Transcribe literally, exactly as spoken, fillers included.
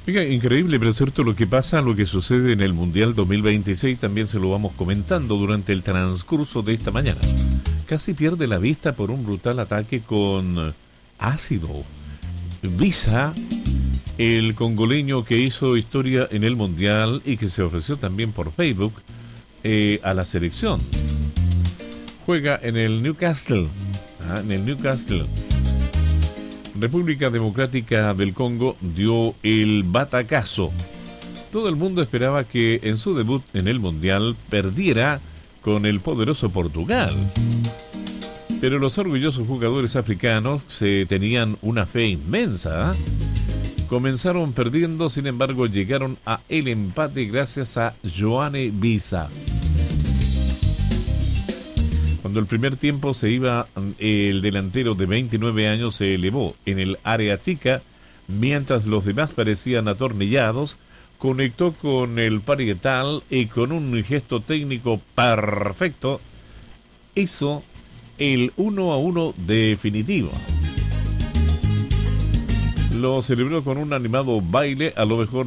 Oiga, increíble, pero es cierto lo que pasa, lo que sucede en el Mundial dos mil veintiséis, también se lo vamos comentando durante el transcurso de esta mañana. Casi pierde la vista por un brutal ataque con ácido. Visa, el congoleño que hizo historia en el Mundial y que se ofreció también por Facebook eh, a la selección. Juega en el Newcastle, ah, en el Newcastle. República Democrática del Congo dio el batacazo. Todo el mundo esperaba que en su debut en el Mundial perdiera con el poderoso Portugal. Pero los orgullosos jugadores africanos se tenían una fe inmensa. ¿eh? Comenzaron perdiendo, sin embargo llegaron a el empate gracias a Yoane Wissa. Cuando el primer tiempo se iba, el delantero de veintinueve años se elevó en el área chica, mientras los demás parecían atornillados, conectó con el parietal y con un gesto técnico perfecto hizo el uno a uno definitivo. Lo celebró con un animado baile, a lo mejor